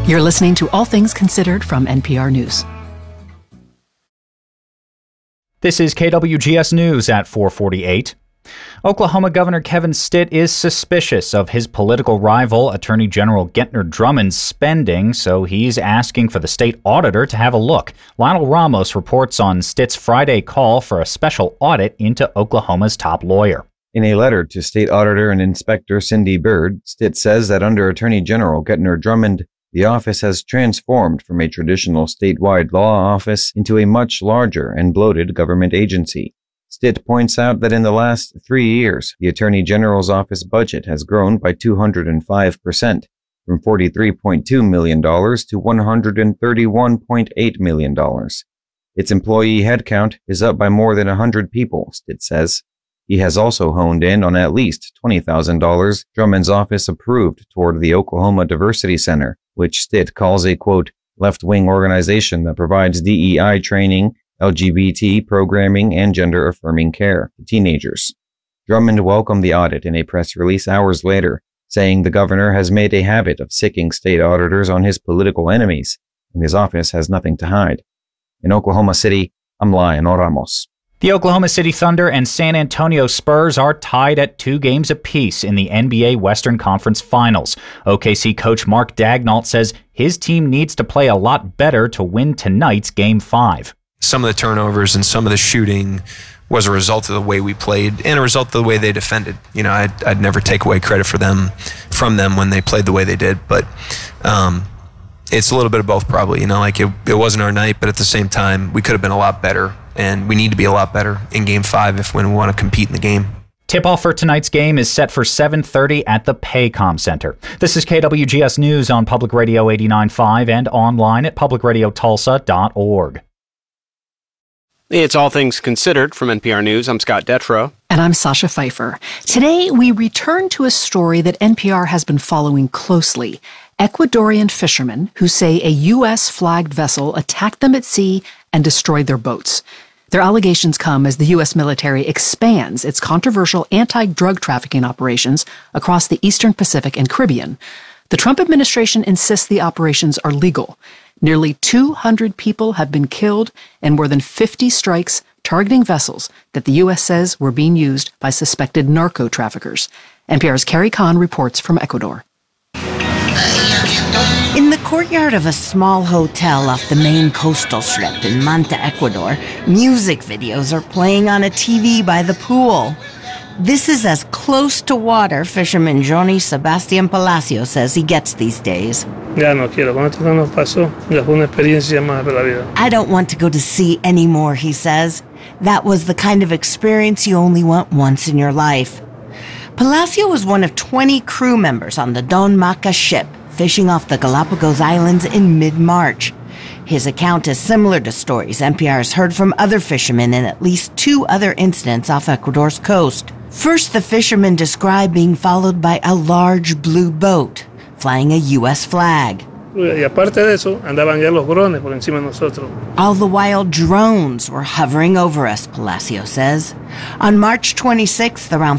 You're listening to All Things Considered from NPR News. This is KWGS News at 4:48. Oklahoma Governor Kevin Stitt is suspicious of his political rival, Attorney General Gentner Drummond's spending, so he's asking for the state auditor to have a look. Lionel Ramos reports on Stitt's Friday call for a special audit into Oklahoma's top lawyer. In a letter to State Auditor and Inspector Cindy Byrd, Stitt says that under Attorney General Gentner Drummond, the office has transformed from a traditional statewide law office into a much larger and bloated government agency. Stitt points out that in the last 3 years, the Attorney General's office budget has grown by 205%, from $43.2 million to $131.8 million. Its employee headcount is up by more than 100 people, Stitt says. He has also honed in on at least $20,000 Drummond's office approved toward the Oklahoma Diversity Center, which Stitt calls a, quote, left-wing organization that provides DEI training, LGBT programming, and gender-affirming care to teenagers. Drummond welcomed the audit in a press release hours later, saying the governor has made a habit of sicking state auditors on his political enemies, and his office has nothing to hide. In Oklahoma City, I'm Lionel Ramos. The Oklahoma City Thunder and San Antonio Spurs are tied at 2 games apiece in the NBA Western Conference Finals. OKC coach Mark Daigneault says his team needs to play a lot better to win tonight's Game 5. Some of the turnovers and some of the shooting was a result of the way we played and a result of the way they defended. You know, I'd never take away credit from them when they played the way they did, but it's a little bit of both probably. You know, like it wasn't our night, but at the same time, we could have been a lot better. And we need to be a lot better in Game 5 if we want to compete in the game. Tip-off for tonight's game is set for 7:30 at the Paycom Center. This is KWGS News on Public Radio 89.5 and online at publicradiotulsa.org. It's All Things Considered from NPR News. I'm Scott Detrow. And I'm Sasha Pfeiffer. Today, we return to a story that NPR has been following closely. Ecuadorian fishermen who say a U.S.-flagged vessel attacked them at sea and destroyed their boats. Their allegations come as the U.S. military expands its controversial anti-drug trafficking operations across the Eastern Pacific and Caribbean. The Trump administration insists the operations are legal. Nearly 200 people have been killed and more than 50 strikes targeting vessels that the U.S. says were being used by suspected narco-traffickers. NPR's Carrie Kahn reports from Ecuador. In the courtyard of a small hotel off the main coastal strip in Manta, Ecuador, music videos are playing on a TV by the pool. This is as close to water fisherman Johnny Sebastian Palacio says he gets these days. I don't want to go to sea anymore, he says. That was the kind of experience you only want once in your life. Palacio was one of 20 crew members on the Don Maca ship, fishing off the Galapagos Islands in mid-March. His account is similar to stories NPR has heard from other fishermen in at least 2 other incidents off Ecuador's coast. First, the fishermen described being followed by a large blue boat, flying a U.S. flag. All the while, drones were hovering over us, Palacio says. On March 26th, around